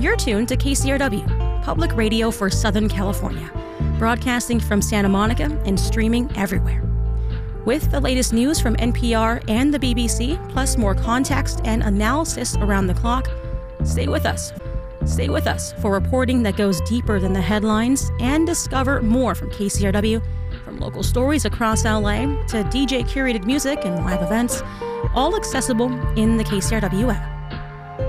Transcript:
You're tuned to KCRW, public radio for Southern California, broadcasting from Santa Monica and streaming everywhere. With the latest news from NPR and the BBC, plus more context and analysis around the clock, stay with us. Stay with us for reporting that goes deeper than the headlines and discover more from KCRW, from local stories across LA to DJ-curated music and live events, all accessible in the KCRW app.